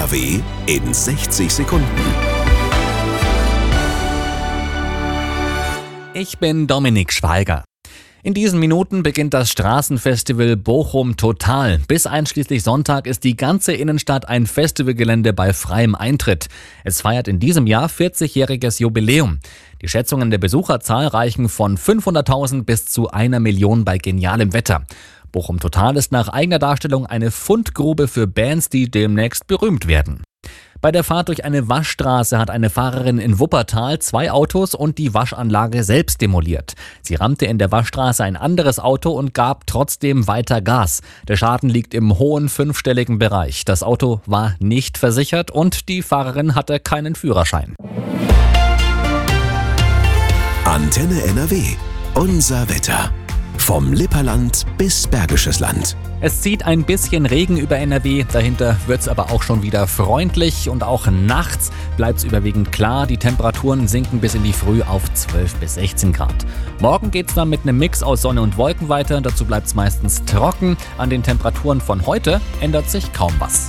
NRW in 60 Sekunden. Ich bin Dominik Schweiger. In diesen Minuten beginnt das Straßenfestival Bochum Total. Bis einschließlich Sonntag ist die ganze Innenstadt ein Festivalgelände bei freiem Eintritt. Es feiert in diesem Jahr 40-jähriges Jubiläum. Die Schätzungen der Besucherzahl reichen von 500.000 bis zu 1 Million bei genialem Wetter. Bochum Total ist nach eigener Darstellung eine Fundgrube für Bands, die demnächst berühmt werden. Bei der Fahrt durch eine Waschstraße hat eine Fahrerin in Wuppertal 2 Autos und die Waschanlage selbst demoliert. Sie rammte in der Waschstraße ein anderes Auto und gab trotzdem weiter Gas. Der Schaden liegt im hohen 5-stelligen Bereich. Das Auto war nicht versichert und die Fahrerin hatte keinen Führerschein. Antenne NRW. Unser Wetter. Vom Lipperland bis Bergisches Land. Es zieht ein bisschen Regen über NRW, dahinter wird es aber auch schon wieder freundlich und auch nachts bleibt es überwiegend klar. Die Temperaturen sinken bis in die Früh auf 12 bis 16 Grad. Morgen geht es dann mit einem Mix aus Sonne und Wolken weiter, dazu bleibt es meistens trocken. An den Temperaturen von heute ändert sich kaum was.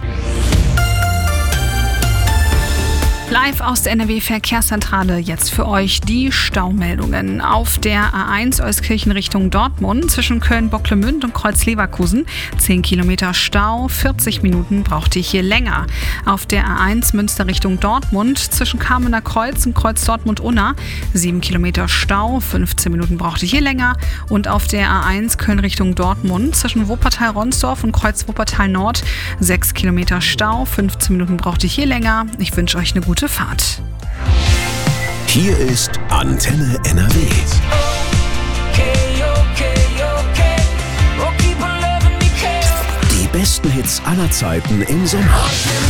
Live aus der NRW-Verkehrszentrale jetzt für euch die Staumeldungen. Auf der A1 Euskirchen Richtung Dortmund zwischen Köln-Bocklemünd und Kreuz-Leverkusen 10 Kilometer Stau, 40 Minuten braucht ihr hier länger. Auf der A1 Münster Richtung Dortmund zwischen Kamener Kreuz und Kreuz Dortmund-Unna 7 Kilometer Stau, 15 Minuten braucht ihr hier länger. Und auf der A1 Köln Richtung Dortmund zwischen Wuppertal-Ronsdorf und Kreuz Wuppertal-Nord 6 Kilometer Stau, 15 Minuten braucht ihr hier länger. Ich wünsche euch eine gute Fahrt. Hier ist Antenne NRW. Die besten Hits aller Zeiten im Sommer.